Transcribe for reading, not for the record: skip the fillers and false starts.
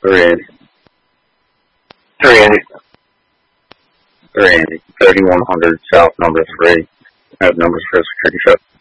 380. 380. 380. 3100 South, number 3. I have numbers for a security check.